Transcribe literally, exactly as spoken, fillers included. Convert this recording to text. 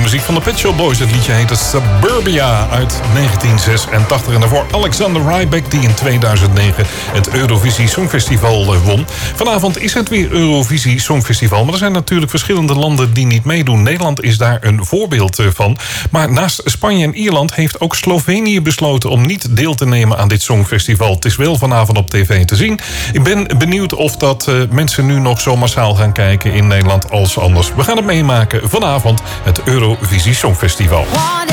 muziek van de Pet Shop Boys. Het liedje heette Suburbia uit negentien zesentachtig. En daarvoor Alexander Rybak, die in tweeduizend negen het Eurovisie Songfestival won. Vanavond is het weer Eurovisie Songfestival. Maar er zijn natuurlijk verschillende landen die niet meedoen. Nederland is daar een voorbeeld van. Maar naast Spanje en Ierland heeft ook Slovenië besloten om niet deel te nemen aan dit Songfestival. Het is wel vanavond op tv te zien. Ik ben benieuwd of dat uh, mensen nu nog zo massaal gaan kijken in Nederland als anders. We gaan het meemaken vanavond, het Eurovisie Songfestival.